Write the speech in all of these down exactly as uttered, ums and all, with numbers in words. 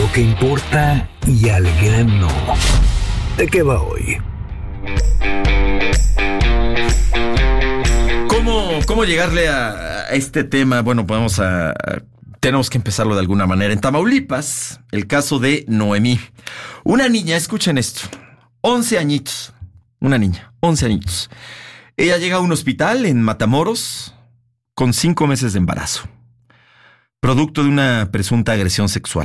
lo que importa y al grano. ¿De qué va hoy? ¿Cómo, cómo llegarle a, a este tema? Bueno, podemos a, a, tenemos que empezarlo de alguna manera. En Tamaulipas, el caso de Noemí. Una niña, escuchen esto, once añitos. Una niña, once añitos. Ella llega a un hospital en Matamoros con cinco meses de embarazo, producto de una presunta agresión sexual.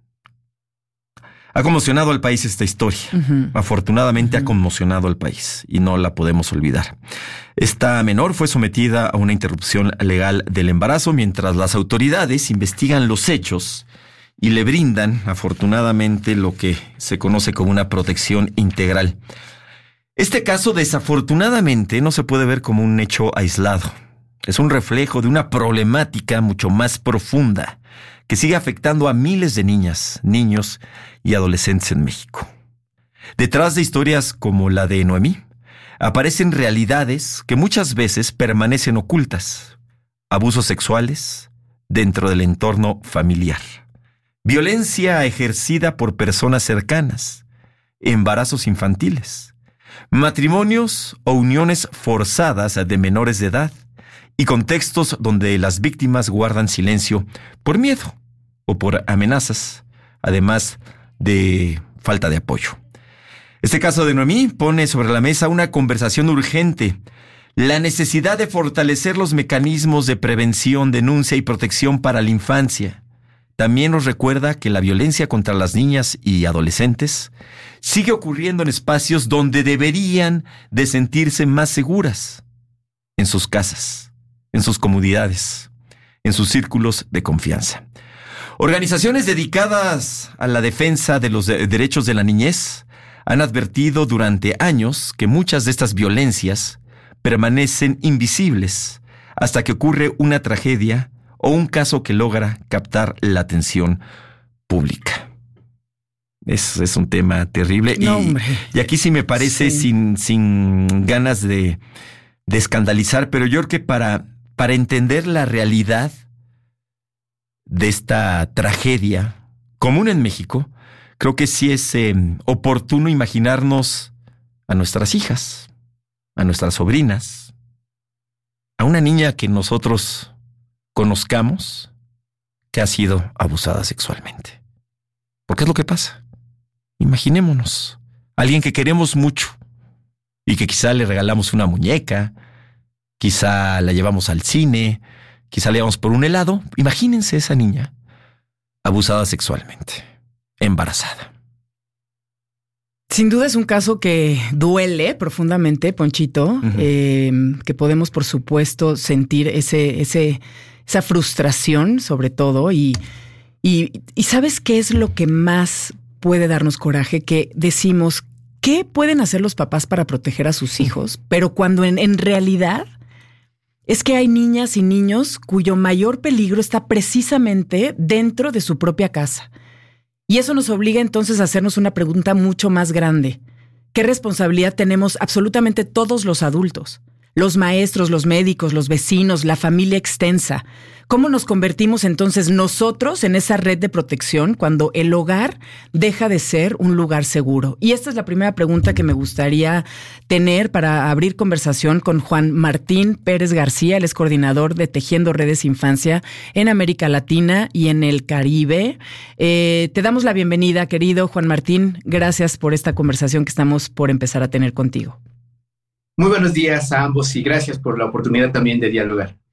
Ha conmocionado al país esta historia. Uh-huh. Afortunadamente uh-huh. ha conmocionado al país y no la podemos olvidar. Esta menor fue sometida a una interrupción legal del embarazo mientras las autoridades investigan los hechos y le brindan, afortunadamente, lo que se conoce como una protección integral. Este caso, desafortunadamente, no se puede ver como un hecho aislado. Es un reflejo de una problemática mucho más profunda que sigue afectando a miles de niñas, niños y adolescentes en México. Detrás de historias como la de Noemí, aparecen realidades que muchas veces permanecen ocultas. Abusos sexuales dentro del entorno familiar, violencia ejercida por personas cercanas, embarazos infantiles, matrimonios o uniones forzadas de menores de edad, y contextos donde las víctimas guardan silencio por miedo o por amenazas, además de falta de apoyo. Este caso de Noemí pone sobre la mesa una conversación urgente, la necesidad de fortalecer los mecanismos de prevención, denuncia y protección para la infancia. También nos recuerda que la violencia contra las niñas y adolescentes sigue ocurriendo en espacios donde deberían de sentirse más seguras, en sus casas, en sus comunidades, en sus círculos de confianza. Organizaciones dedicadas a la defensa de los de- derechos de la niñez han advertido durante años que muchas de estas violencias permanecen invisibles hasta que ocurre una tragedia o un caso que logra captar la atención pública. Es, es un tema terrible. No, y, y aquí sí me parece sí. sin, sin ganas de, de escandalizar, pero yo creo que para... Para entender la realidad de esta tragedia común en México, creo que sí es eh, oportuno imaginarnos a nuestras hijas, a nuestras sobrinas, a una niña que nosotros conozcamos que ha sido abusada sexualmente. Porque es lo que pasa. Imaginémonos a alguien que queremos mucho y que quizá le regalamos una muñeca, quizá la llevamos al cine, quizá la llevamos por un helado. Imagínense esa niña abusada sexualmente, embarazada. Sin duda es un caso que duele profundamente, Ponchito, uh-huh. eh, que podemos, por supuesto, sentir ese, ese, esa frustración, sobre todo. Y, y, y ¿sabes qué es lo que más puede darnos coraje? Que decimos, ¿qué pueden hacer los papás para proteger a sus hijos? Pero cuando en, en realidad es que hay niñas y niños cuyo mayor peligro está precisamente dentro de su propia casa. Y eso nos obliga entonces a hacernos una pregunta mucho más grande. ¿Qué responsabilidad tenemos absolutamente todos los adultos? Los maestros, los médicos, los vecinos, la familia extensa. ¿Cómo nos convertimos entonces nosotros en esa red de protección cuando el hogar deja de ser un lugar seguro? Y esta es la primera pregunta que me gustaría tener para abrir conversación con Juan Martín Pérez García. Él es coordinador de Tejiendo Redes Infancia en América Latina y en el Caribe. Eh, te damos la bienvenida, querido Juan Martín. Gracias por esta conversación que estamos por empezar a tener contigo. Muy buenos días a ambos y gracias por la oportunidad también de dialogar.